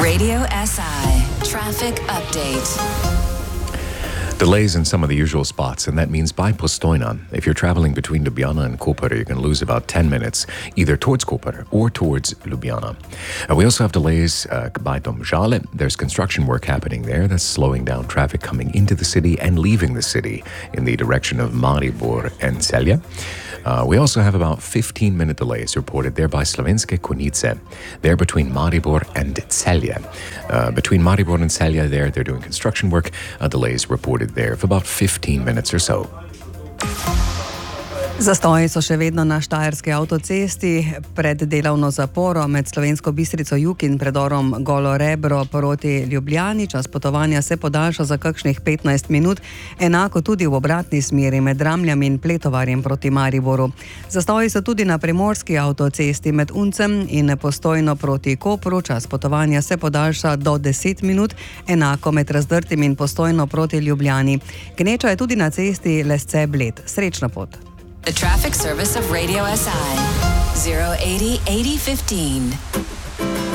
Radio SI Traffic Update. Delays in some of the usual spots, and that means by Postojna. If you're traveling between Ljubljana and Koper, you can lose about 10 minutes, either towards Koper or towards Ljubljana. We also have delays by Domžale. There's construction work happening there that's slowing down traffic coming into the city and leaving the city in the direction of Maribor and Celje. We also have about 15-minute delays reported there by Slovenske Konjice. They're between Maribor and Celje. Between Maribor and Celje, they're doing construction work. Delays reported there for about 15 minutes or so. Zastoji so še vedno na Štajerski avtocesti pred delovno zaporo med Slovensko Bistrico jug in predorom Golo Rebro proti Ljubljani. Čas potovanja se podaljša za kakšnih 15 minut, enako tudi v obratni smeri med Dramljami in Pletovarjem proti Mariboru. Zastoji so tudi na Primorski avtocesti med Uncem in Postojno proti Kopru. Čas potovanja se podaljša do 10 minut, enako med Razdrtim in Postojno proti Ljubljani. Gneča je tudi na cesti Lesce-Bled. Srečna pot. The traffic service of Radio SI 080 8015.